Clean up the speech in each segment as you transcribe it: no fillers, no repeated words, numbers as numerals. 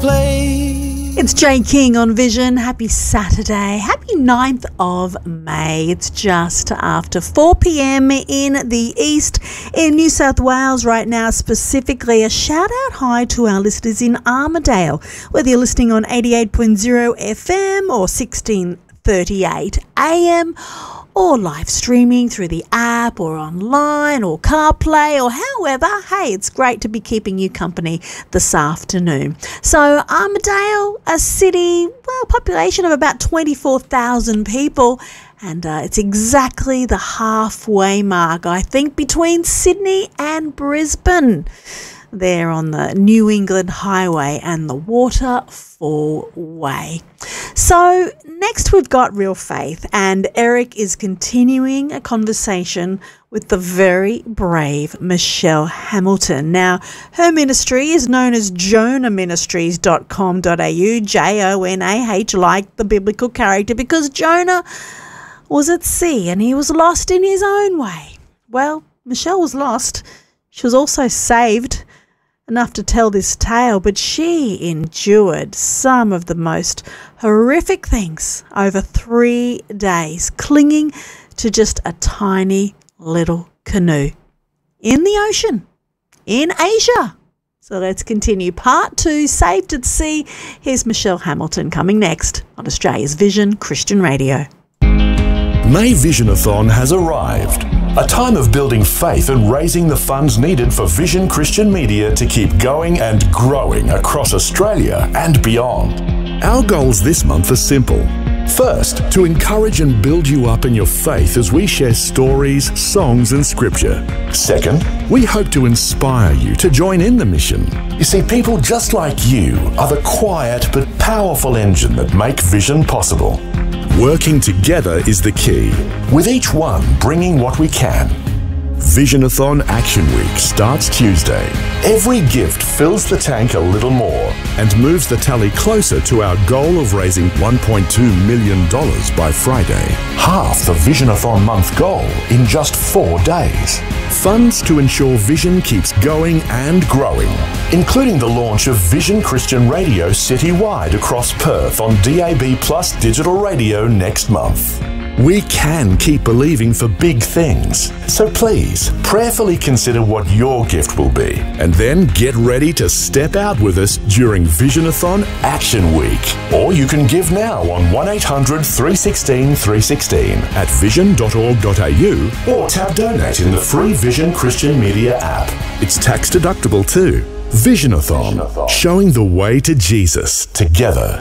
place. It's Jay King on Vision. Happy Saturday. Happy 9th of May. It's just after 4 p.m. in the east in New South Wales right now. Specifically, a shout out hi to our listeners in Armidale, whether you're listening on 88.0 FM or 1638 AM, or live streaming through the app or online or CarPlay or however. Hey, it's great to be keeping you company this afternoon. So Armidale, a city, well, population of about 24,000 people, and it's exactly the halfway mark, I think, between Sydney and Brisbane. There on the New England Highway and the Waterfall Way. So next we've got Real Faith, and Eric is continuing a conversation with the very brave Michelle Hamilton. Now, her ministry is known as jonahministries.com.au, Jonah, like the biblical character, because Jonah was at sea and he was lost in his own way. Well, Michelle was lost. She was also saved enough to tell this tale, but she endured some of the most horrific things over 3 days, clinging to just a tiny little canoe in the ocean, in Asia. So let's continue. Part 2, Saved at Sea. Here's Michelle Hamilton coming next on Australia's Vision Christian Radio. May Visionathon has arrived. A time of building faith and raising the funds needed for Vision Christian Media to keep going and growing across Australia and beyond. Our goals this month are simple. First, to encourage and build you up in your faith as we share stories, songs and scripture. Second, we hope to inspire you to join in the mission. You see, people just like you are the quiet but powerful engine that make Vision possible. Working together is the key, with each one bringing what we can. Visionathon Action Week starts Tuesday. Every gift fills the tank a little more and moves the tally closer to our goal of raising $1.2 million by Friday. Half the Visionathon month goal in just 4 days. Funds to ensure Vision keeps going and growing, including the launch of Vision Christian Radio citywide across Perth on DAB Plus digital radio next month. We can keep believing for big things. So please, prayerfully consider what your gift will be, and then get ready to step out with us during Visionathon Action Week. Or you can give now on 1800 316 316 at vision.org.au, or tap donate in the free Vision Christian Media app. It's tax deductible too. Visionathon, showing the way to Jesus together.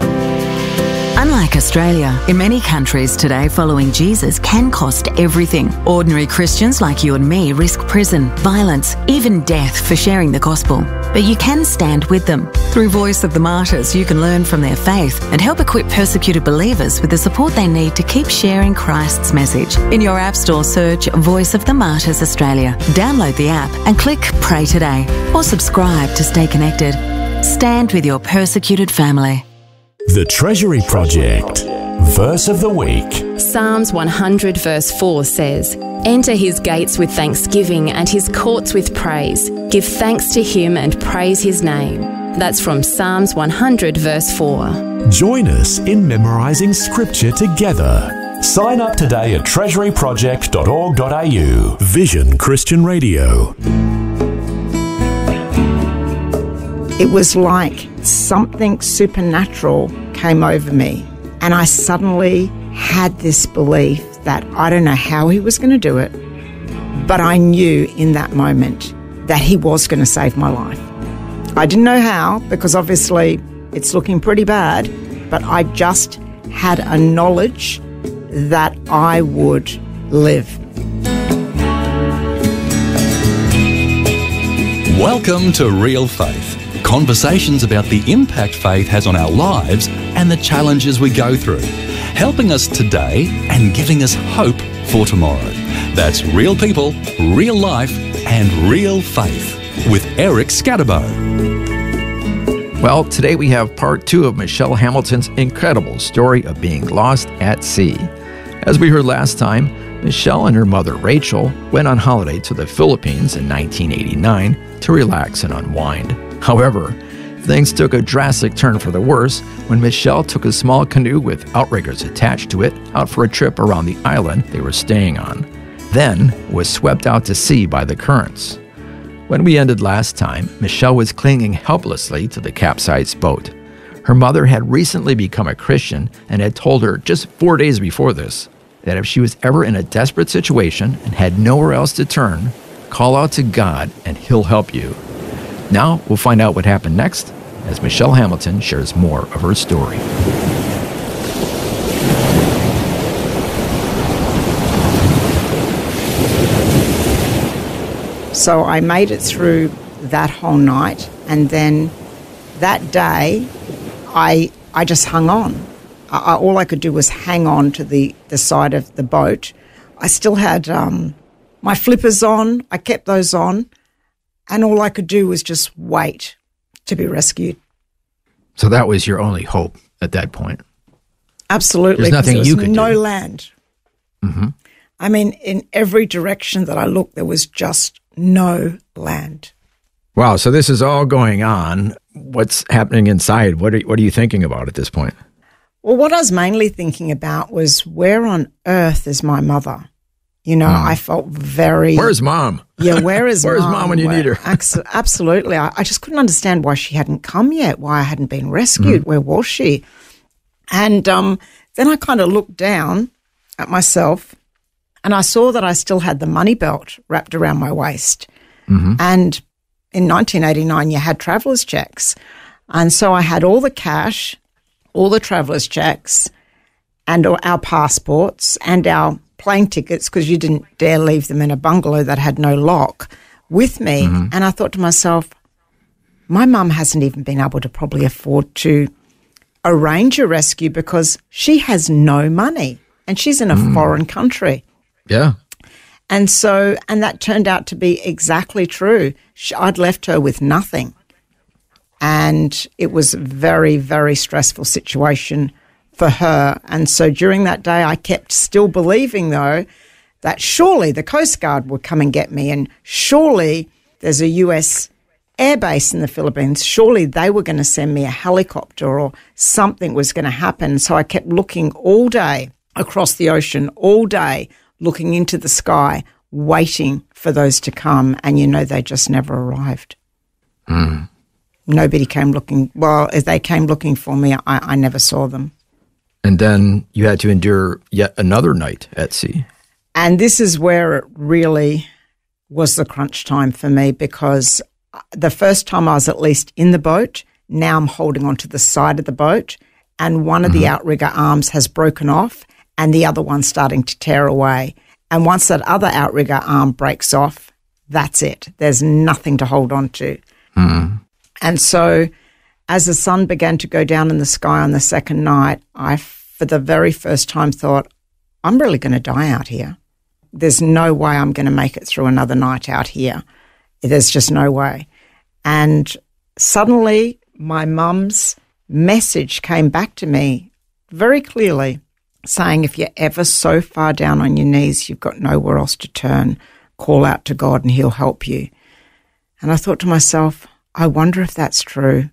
Unlike Australia, in many countries today, following Jesus can cost everything. Ordinary Christians like you and me risk prison, violence, even death for sharing the gospel. But you can stand with them. Through Voice of the Martyrs, you can learn from their faith and help equip persecuted believers with the support they need to keep sharing Christ's message. In your App Store, search Voice of the Martyrs Australia. Download the app and click Pray Today, or subscribe to stay connected. Stand with your persecuted family. The Treasury Project. Verse of the Week. Psalms 100 verse 4 says, "Enter his gates with thanksgiving and his courts with praise. Give thanks to him and praise his name." That's from Psalms 100 verse 4. Join us in memorising scripture together. Sign up today at treasuryproject.org.au. Vision Christian Radio. It was like something supernatural came over me, and I suddenly had this belief that I don't know how he was going to do it, but I knew in that moment that he was going to save my life. I didn't know how, because obviously it's looking pretty bad, but I just had a knowledge that I would live. Welcome to Real Faith. Conversations about the impact faith has on our lives and the challenges we go through, helping us today and giving us hope for tomorrow. That's real people, real life, and real faith with Eric Scatterbo. Well, today we have part 2 of Michelle Hamilton's incredible story of being lost at sea. As we heard last time, Michelle and her mother Rachel went on holiday to the Philippines in 1989 to relax and unwind. However, Things took a drastic turn for the worse when Michelle took a small canoe with outriggers attached to it out for a trip around the island they were staying on, then was swept out to sea by the currents. When we ended last time, Michelle was clinging helplessly to the capsized boat. Her mother had recently become a Christian and had told her just 4 days before this that if she was ever in a desperate situation and had nowhere else to turn, call out to God and He'll help you. Now we'll find out what happened next as Michelle Hamilton shares more of her story. So I made it through that whole night, and then that day I just hung on. All I could do was hang on to the side of the boat. I still had my flippers on. I kept those on. And all I could do was just wait to be rescued. So that was your only hope at that point? Absolutely. There's nothing you could do. No land. Mm-hmm. I mean, in every direction that I looked, there was just no land. Wow, so this is all going on. What's happening inside? What are you thinking about at this point? Well, what I was mainly thinking about was, where on earth is my mother? You know, I felt very... Where's Mom? Yeah, where is Where's Mom? Mom when you need her? Absolutely. I just couldn't understand why she hadn't come yet, why I hadn't been rescued. Where was she? And then I kind of looked down at myself and I saw that I still had the money belt wrapped around my waist. Mm-hmm. And in 1989, you had traveller's checks. And so I had all the cash, all the traveller's checks, and our passports and our plane tickets, because you didn't dare leave them in a bungalow that had no lock, with me. Mm-hmm. And I thought to myself, my mum hasn't even been able to probably afford to arrange a rescue because she has no money and she's in a foreign country. Yeah. And that turned out to be exactly true. I'd left her with nothing. And it was a very, very stressful situation for her. And so during that day, I kept still believing, though, that surely the Coast Guard would come and get me, and surely there's a US air base in the Philippines. Surely they were going to send me a helicopter or something was going to happen. So I kept looking all day across the ocean, all day, looking into the sky, waiting for those to come. And, you know, they just never arrived. Mm. Nobody came looking. Well, if they came looking for me, I never saw them. And then you had to endure yet another night at sea. And this is where it really was the crunch time for me, because the first time I was at least in the boat, now I'm holding onto the side of the boat, and one of the outrigger arms has broken off and the other one's starting to tear away. And once that other outrigger arm breaks off, that's it. There's nothing to hold on to. Mm. And so as the sun began to go down in the sky on the second night, I, for the very first time, thought, I'm really going to die out here. There's no way I'm going to make it through another night out here. There's just no way. And suddenly my mum's message came back to me very clearly, saying, if you're ever so far down on your knees, you've got nowhere else to turn, call out to God and He'll help you. And I thought to myself, I wonder if that's true.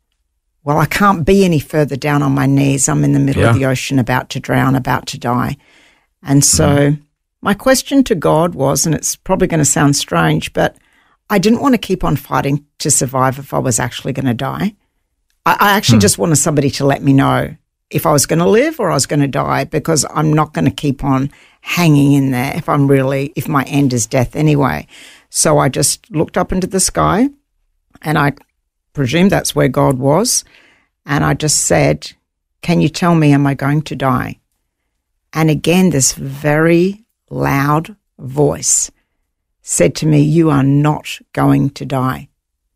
Well, I can't be any further down on my knees. I'm in the middle of the ocean, about to drown, about to die. And so my question to God was, and it's probably going to sound strange, but I didn't want to keep on fighting to survive if I was actually going to die. I actually just wanted somebody to let me know if I was going to live or I was going to die, because I'm not going to keep on hanging in there if my end is death anyway. So I just looked up into the sky, and I presume that's where God was. And I just said, can you tell me, am I going to die? And again, this very loud voice said to me, you are not going to die.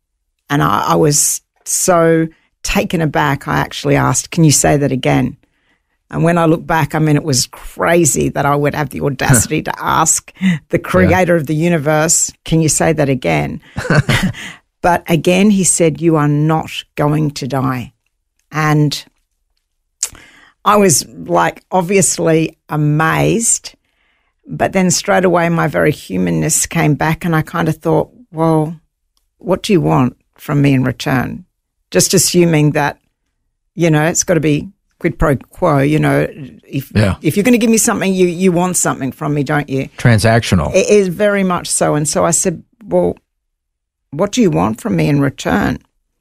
And I was so taken aback, I actually asked, can you say that again? And when I look back, I mean, it was crazy that I would have the audacity to ask the creator of the universe, can you say that again? But again, he said, you are not going to die. And I was like, obviously amazed, but then straight away my very humanness came back, and I kind of thought, well, what do you want from me in return? just assuming that, it's got to be quid pro quo, if you're going to give me something, you want something from me, don't you? Transactional. It is very much so. And so I said, well, what do you want from me in return?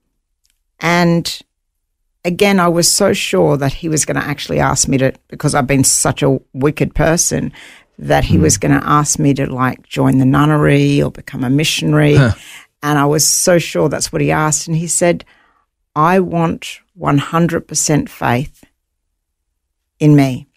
And again, I was so sure that he was going to actually ask me to, because I've been such a wicked person, that he was going to ask me to join the nunnery or become a missionary. And I was so sure that's what he asked. And he said, I want 100% faith in me.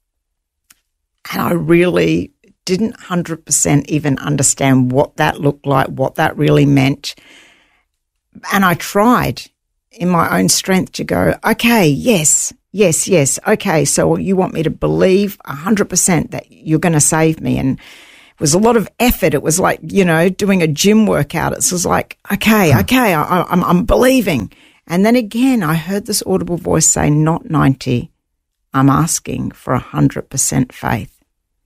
And I really didn't 100% even understand what that looked like, what that really meant. And I tried in my own strength to go, okay, yes. Okay, so you want me to believe 100% that you're going to save me. And it was a lot of effort. It was like, doing a gym workout. It was like, okay, I'm believing. And then again, I heard this audible voice say, not 90. I'm asking for 100% faith.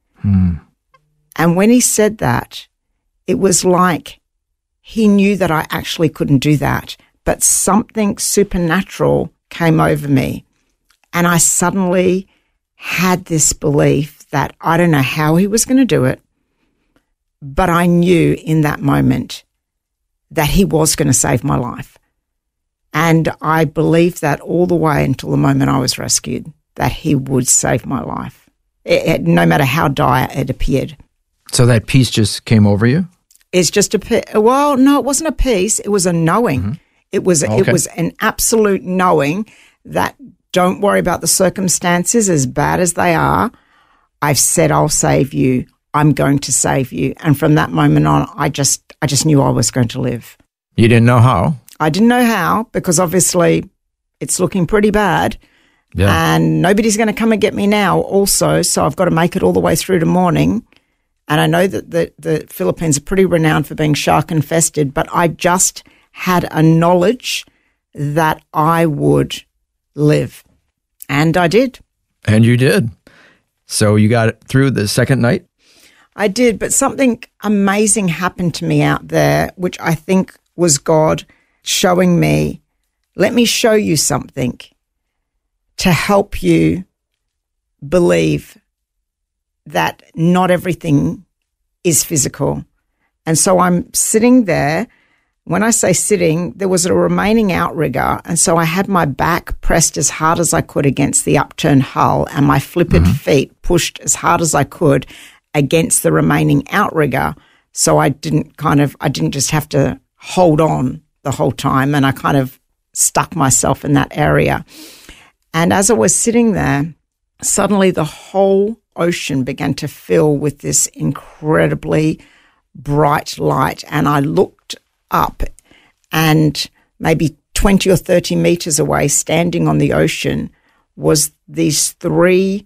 And when he said that, it was like he knew that I actually couldn't do that, but something supernatural came over me. And I suddenly had this belief that I don't know how he was going to do it, but I knew in that moment that he was going to save my life. And I believed that all the way until the moment I was rescued, that he would save my life, no matter how dire it appeared. So that peace just came over you? It's just well, no, it wasn't a peace. It was a knowing. Mm-hmm. It was an absolute knowing that don't worry about the circumstances, as bad as they are. I've said I'll save you. I'm going to save you. And from that moment on, I just knew I was going to live. You didn't know how? I didn't know how, because obviously it's looking pretty bad. Yeah. And nobody's going to come and get me now also, so I've got to make it all the way through to morning. And I know that the Philippines are pretty renowned for being shark infested, but I just had a knowledge that I would live. And I did. And you did. So you got it through the second night? I did, but something amazing happened to me out there, which I think was God showing me, let me show you something to help you believe that not everything is physical. And so I'm sitting there. When I say sitting, there was a remaining outrigger, and so I had my back pressed as hard as I could against the upturned hull and my flippered feet pushed as hard as I could against the remaining outrigger, so I didn't just have to hold on the whole time, and I kind of stuck myself in that area. And as I was sitting there, suddenly the whole ocean began to fill with this incredibly bright light, and I looked up, and maybe 20 or 30 meters away, standing on the ocean, was these three,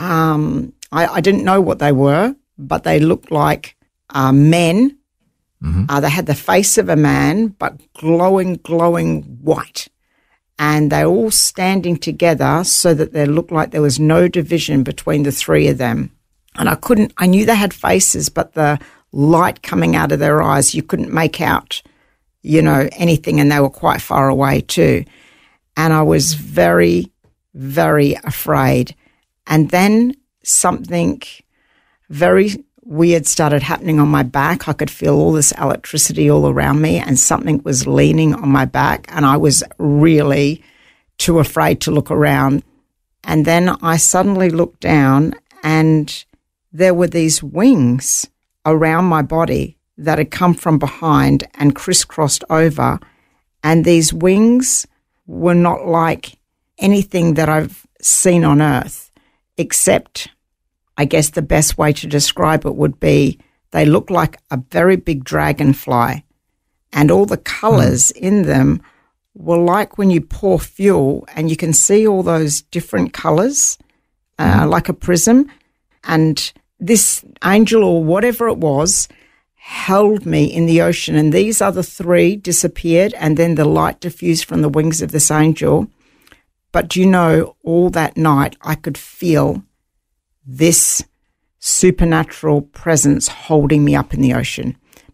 I didn't know what they were, but they looked like men. Mm-hmm. They had the face of a man, but glowing white. And they're all standing together so that they looked like there was no division between the three of them. And I knew they had faces, but the light coming out of their eyes, you couldn't make out, anything, and they were quite far away too. And I was very, very afraid. And then something very weird started happening on my back. I could feel all this electricity all around me, and something was leaning on my back, and I was really too afraid to look around. And then I suddenly looked down, and there were these wings around my body that had come from behind and crisscrossed over, and these wings were not like anything that I've seen on earth, except I guess the best way to describe it would be they look like a very big dragonfly, and all the colours in them were like when you pour fuel and you can see all those different colours, like a prism. And this angel, or whatever it was, held me in the ocean, and these other three disappeared, and then the light diffused from the wings of this angel. But all that night I could feel this supernatural presence holding me up in the ocean.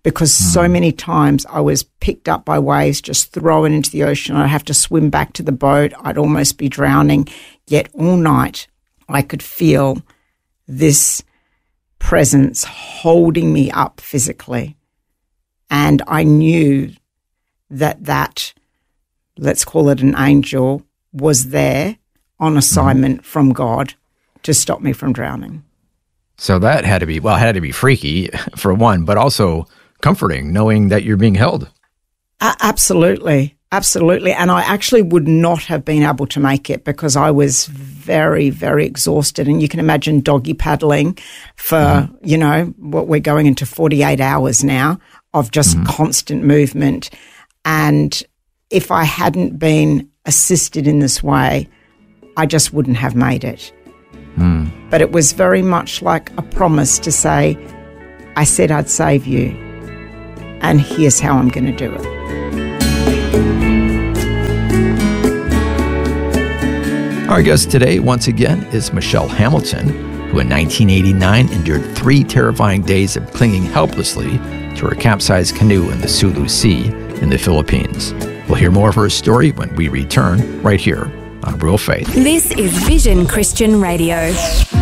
because so many times I was picked up by waves, just thrown into the ocean. I'd have to swim back to the boat. I'd almost be drowning. Yet all night I could feel this presence holding me up physically. And I knew that, let's call it an angel, was there on assignment from God to stop me from drowning. So that had to be freaky for one, but also comforting, knowing that you're being held. Absolutely. And I actually would not have been able to make it because I was very, very exhausted. And you can imagine doggy paddling for, what we're going into 48 hours now of just constant movement. And if I hadn't been assisted in this way, I just wouldn't have made it. But it was very much like a promise to say, I said I'd save you, and here's how I'm going to do it. Our guest today, once again, is Michelle Hamilton, who in 1989 endured 3 terrifying days of clinging helplessly to her capsized canoe in the Sulu Sea in the Philippines. We'll hear more of her story when we return right here on Real Faith. This is Vision Christian Radio.